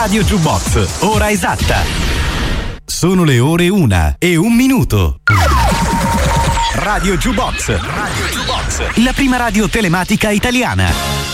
Radio Jukebox, ora esatta. Sono le ore 1:01. Radio Jukebox, la prima radio telematica italiana.